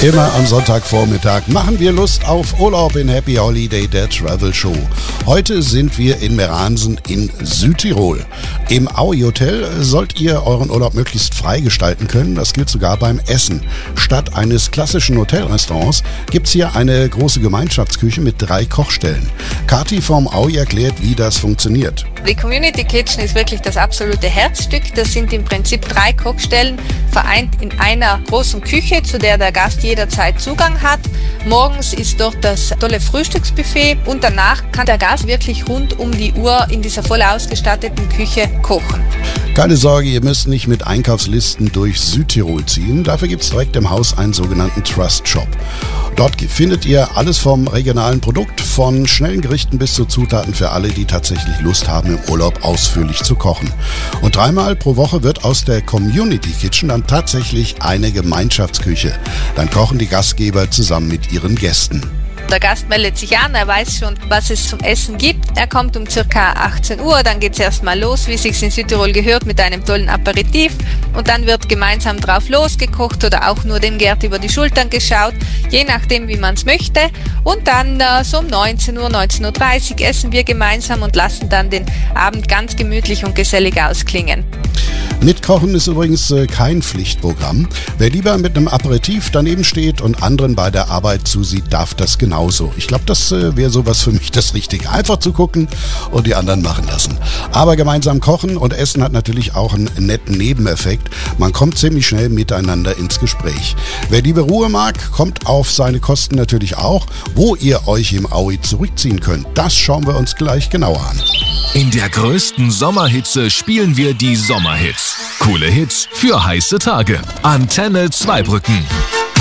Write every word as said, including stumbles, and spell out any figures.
Immer am Sonntagvormittag machen wir Lust auf Urlaub in Happy Holiday, der Travel Show. Heute sind wir in Meransen in Südtirol. Im Aui Hotel sollt ihr euren Urlaub möglichst frei gestalten können. Das gilt sogar beim Essen. Statt eines klassischen Hotelrestaurants gibt's hier eine große Gemeinschaftsküche mit drei Kochstellen. Kathi vom Aui erklärt, wie das funktioniert. Die Community Kitchen ist wirklich das absolute Herzstück. Das sind im Prinzip drei Kochstellen, vereint in einer großen Küche, zu der der Gast jederzeit Zugang hat. Morgens ist dort das tolle Frühstücksbuffet und danach kann der Gast wirklich rund um die Uhr in dieser voll ausgestatteten Küche kochen. Keine Sorge, ihr müsst nicht mit Einkaufslisten durch Südtirol ziehen. Dafür gibt es direkt im Haus einen sogenannten Trust Shop. Dort findet ihr alles vom regionalen Produkt, von schnellen Gerichten bis zu Zutaten für alle, die tatsächlich Lust haben, im Urlaub ausführlich zu kochen. Und dreimal pro Woche wird aus der Community Kitchen dann tatsächlich eine Gemeinschaftsküche. Dann kochen die Gastgeber zusammen mit ihren Gästen. Der Gast meldet sich an, er weiß schon, was es zum Essen gibt. Er kommt um ca. achtzehn Uhr, dann geht es erstmal los, wie es sich in Südtirol gehört, mit einem tollen Aperitif. Und dann wird gemeinsam drauf losgekocht oder auch nur dem Gerd über die Schultern geschaut, je nachdem, wie man es möchte. Und dann äh, so um neunzehn Uhr, neunzehn Uhr dreißig essen wir gemeinsam und lassen dann den Abend ganz gemütlich und gesellig ausklingen. Mitkochen ist übrigens äh, kein Pflichtprogramm. Wer lieber mit einem Aperitif daneben steht und anderen bei der Arbeit zusieht, darf das genauso. Ich glaube, das äh, wäre sowas für mich das Richtige. Einfach zugucken und die anderen machen lassen. Aber gemeinsam kochen und essen hat natürlich auch einen netten Nebeneffekt. Man kommt ziemlich schnell miteinander ins Gespräch. Wer liebe Ruhe mag, kommt auf seine Kosten natürlich auch. Wo ihr euch im Aui zurückziehen könnt, das schauen wir uns gleich genauer an. In der größten Sommerhitze spielen wir die Sommerhits. Coole Hits für heiße Tage. Antenne Zweibrücken.